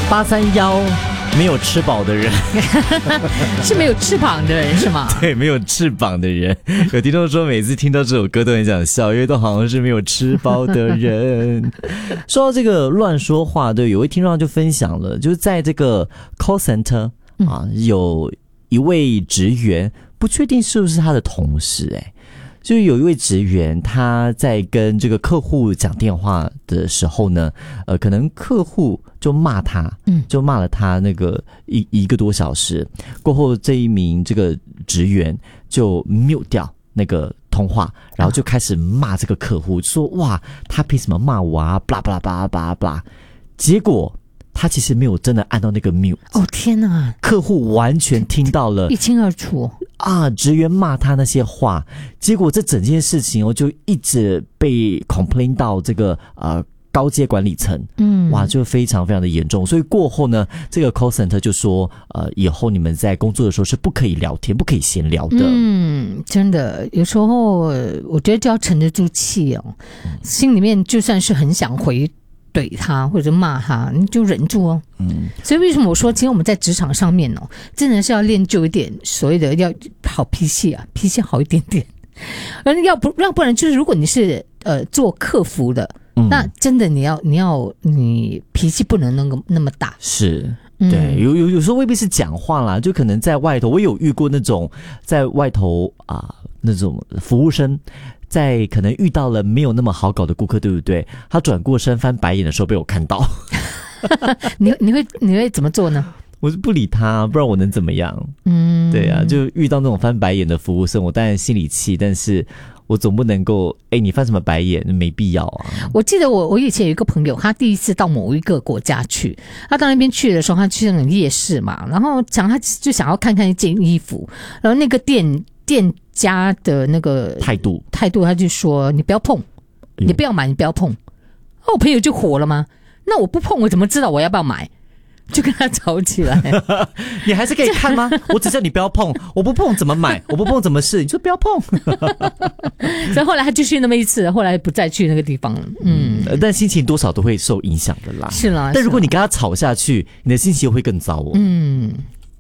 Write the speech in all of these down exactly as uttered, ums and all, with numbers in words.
八三幺没有吃饱的人是没有翅膀的人是吗？ 对，没有翅膀的人。有听众说每次听到这首歌都很想笑，因为都好像是没有吃饱的人。说到这个乱说话，对，有位听众就分享了，就是在这个 call center 啊，有一位职员，不确定是不是他的同事，哎，就是有一位职员他在跟这个客户讲电话的时候呢，呃，可能客户就骂他，嗯，就骂了他那个一一个多小时过后，这一名这个职员就 mute 掉那个通话，然后就开始骂这个客户，说哇，他凭什么骂我啊？巴拉巴拉巴拉巴拉巴拉，结果他其实没有真的按到那个 mute。 哦天哪！ 客户完全听到了， 一清二楚啊！职员骂他那些话，结果这整件事情哦，就一直被 complain 到这个呃高阶管理层，嗯，哇，就非常非常的严重。所以过后呢，这个 call center 就说，呃，以后你们在工作的时候是不可以聊天，不可以闲聊的。 嗯，真的，有时候我觉得就要沉得住气哦，嗯、心里面就算是很想回怼他或者骂他，你就忍住哦。嗯，所以为什么我说，其实我们在职场上面哦，真的是要练就一点所谓的要好脾气啊，脾气好一点点。而要不要不然就是，如果你是呃做客服的，嗯、那真的你要你要你脾气不能那个那么大。 是。对，有有有时候未必是讲话啦，就可能在外头，我有遇过那种在外头啊、呃、那种服务生，在可能遇到了没有那么好搞的顾客，对不对？他转过身翻白眼的时候被我看到， 你你会你会怎么做呢？ 我是不理他，不然我能怎么样？嗯，对啊，就遇到那种翻白眼的服务生，我当然心里气，但是我总不能够，哎，你翻什么白眼？没必要啊。 我记得我我以前有一个朋友，他第一次到某一个国家去，他到那边去的时候，他去那种夜市嘛，然后讲他就想要看看一件衣服，然后那个店店家的那个态度态度，他就说你不要碰，你不要买，你不要碰。哦，我朋友就火了吗？那我不碰，我怎么知道我要不要买？就跟他吵起来。 你还是可以看吗？我只叫你不要碰，我不碰怎么买？我不碰怎么试？你就不要碰。 所以后来他就去那么一次，后来不再去那个地方了。嗯， 嗯，但心情多少都会受影响的啦。 是啦， 但如果你跟他吵下去，你的心情会更糟哦。 嗯。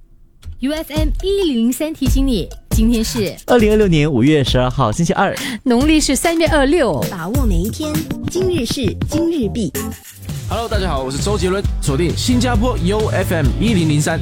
U F M 一零零三提醒你，今天是二零二六年五月十二号星期二， 农历是三月二六， 把握每一天，今日事今日毕。 Hello， 大家好，我是周杰伦，锁定新加坡 U F M 一零零三，